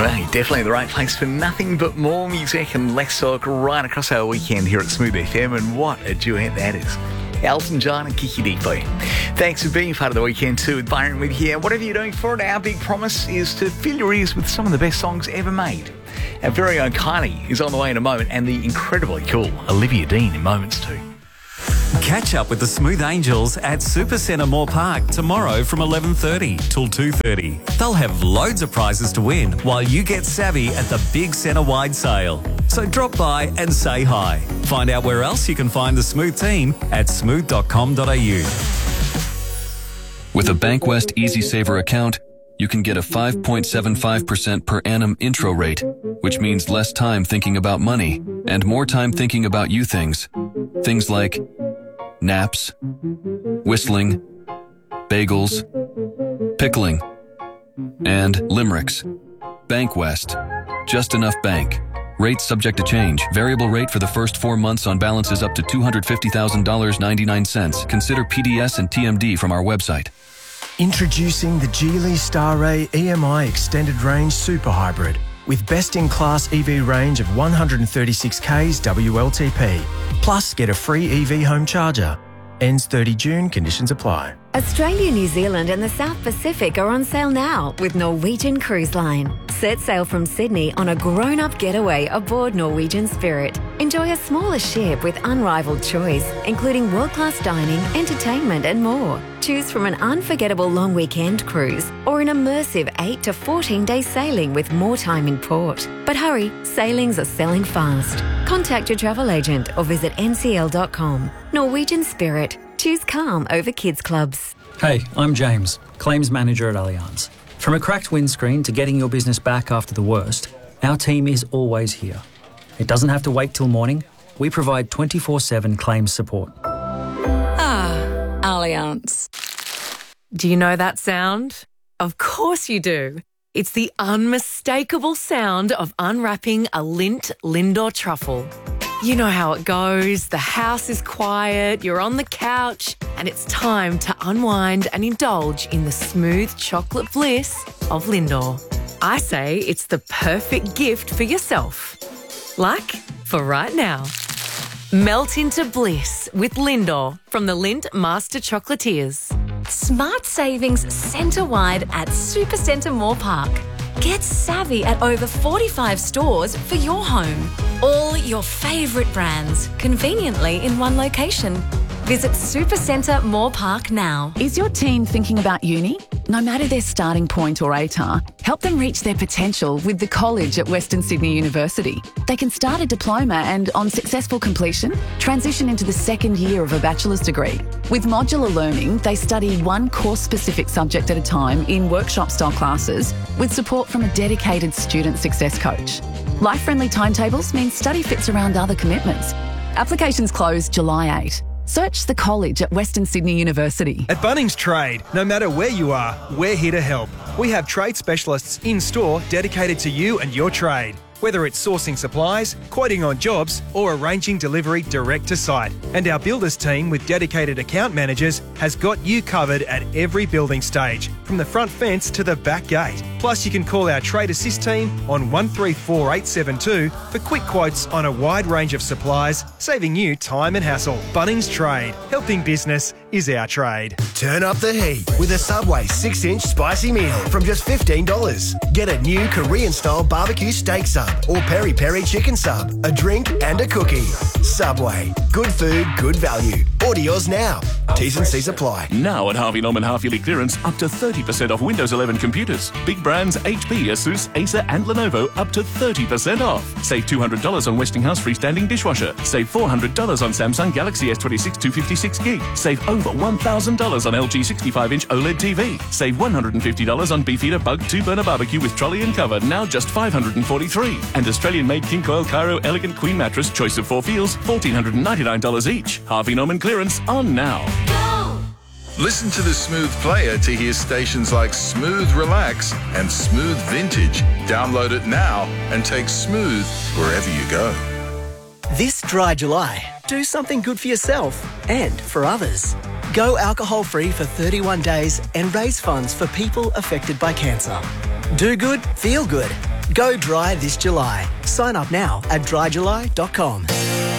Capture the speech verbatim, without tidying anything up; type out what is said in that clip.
Well, definitely the right place for nothing but more music and less talk right across our weekend here at Smooth F M, and what a duet that is. Elton John and Kiki Dee. Thanks for being part of the weekend too with Byron with here. Whatever you're doing for it, our big promise is to fill your ears with some of the best songs ever made. Our very own Kylie is on the way in a moment, and the incredibly cool Olivia Dean in moments too. Catch up with the Smooth Angels at Supercentre Moore Park tomorrow from eleven thirty till two thirty. They'll have loads of prizes to win while you get savvy at the big centre-wide sale. So drop by and say hi. Find out where else you can find the Smooth team at smooth dot com dot a u. With a Bankwest EasySaver account, you can get a five point seven five percent per annum intro rate, which means less time thinking about money and more time thinking about you things. Things like naps, whistling, bagels, pickling, and limericks. Bankwest. Just enough bank. Rates subject to change. Variable rate for the first four months on balances up to two hundred fifty thousand dollars and ninety-nine cents. Consider P D S and T M D from our website. Introducing the Geely Starray E M I Extended Range Super Hybrid with best-in-class E V range of one hundred thirty-six kays W L T P. Plus, get a free E V home charger. Ends thirtieth of June, conditions apply. Australia, New Zealand and the South Pacific are on sale now with Norwegian Cruise Line. Set sail from Sydney on a grown-up getaway aboard Norwegian Spirit. Enjoy a smaller ship with unrivaled choice, including world-class dining, entertainment and more. Choose from an unforgettable long weekend cruise or an immersive eight to fourteen day sailing with more time in port. But hurry, sailings are selling fast. Contact your travel agent or visit N C L dot com. Norwegian Spirit. Choose calm over kids clubs. Hey, I'm James, Claims Manager at Allianz. From a cracked windscreen to getting your business back after the worst, our team is always here. It doesn't have to wait till morning. We provide twenty-four seven claims support. Ah, Allianz. Do you know that sound? Of course you do. It's the unmistakable sound of unwrapping a Lindt Lindor truffle. You know how it goes. The house is quiet, you're on the couch, and it's time to unwind and indulge in the smooth chocolate bliss of Lindor. I say it's the perfect gift for yourself. Like for right now. Melt into bliss with Lindor from the Lindt Master Chocolatiers. Smart savings centre-wide at Supercentre Moore Park. Get savvy at over forty-five stores for your home. All your favourite brands, conveniently in one location. Visit Supercentre Moore Park now. Is your teen thinking about uni? No matter their starting point or A T A R, help them reach their potential with the college at Western Sydney University. They can start a diploma and, on successful completion, transition into the second year of a bachelor's degree. With modular learning, they study one course-specific subject at a time in workshop-style classes with support from a dedicated student success coach. Life-friendly timetables mean study fits around other commitments. Applications close July eighth. Search the college at Western Sydney University. At Bunnings Trade, no matter where you are, we're here to help. We have trade specialists in-store dedicated to you and your trade. Whether it's sourcing supplies, quoting on jobs, or arranging delivery direct to site. And our builders team with dedicated account managers has got you covered at every building stage, from the front fence to the back gate. Plus, you can call our Trade Assist team on one three four eight seven two for quick quotes on a wide range of supplies, saving you time and hassle. Bunnings Trade. Helping business is our trade. Turn up the heat with a Subway six inch spicy meal from just fifteen dollars. Get a new Korean-style barbecue steak sub or peri-peri chicken sub, a drink and a cookie. Subway. Good food, good value. Order yours now. T's and C's apply. Now at Harvey Norman half-yearly clearance, up to thirty percent off Windows eleven computers. Big brands H P, Asus, Acer and Lenovo up to thirty percent off. Save two hundred dollars on Westinghouse freestanding dishwasher. Save four hundred dollars on Samsung Galaxy S twenty-six two fifty-six gig. Save over one thousand dollars on L G sixty-five inch OLED T V. Save one hundred fifty dollars on Beefeater Bug two burner barbecue with trolley and cover, now just five hundred forty-three dollars. And Australian-made King Coil Cairo Elegant Queen Mattress, choice of four feels, one thousand four hundred ninety-nine dollars each. Harvey Norman clearance on now. Listen to the Smooth Player to hear stations like Smooth Relax and Smooth Vintage. Download it now and take Smooth wherever you go. This dry July, do something good for yourself and for others. Go alcohol-free for thirty-one days and raise funds for people affected by cancer. Do good, feel good. Go dry this July. Sign up now at dry july dot com.